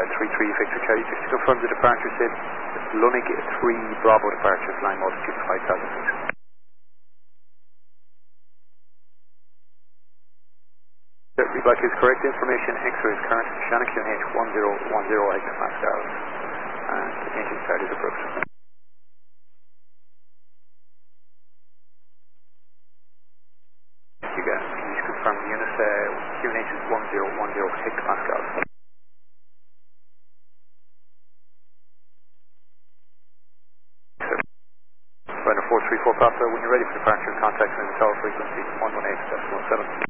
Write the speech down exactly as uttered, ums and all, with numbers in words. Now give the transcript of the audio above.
three three Victor Charlie, just to confirm the departure SID, Lunig three Bravo departure, flying altitude five thousand feet. Readback is correct information, X-ray is current, Shannon Q N H one zero one zero hectomax hours, and the engine start is approved. Thank you guys, can you confirm the unit, uh, Q N H is one zero one zero hectopascals. Runner four three four Papa, when you're ready for departure, contact me on the tower frequency one one eight point one seven.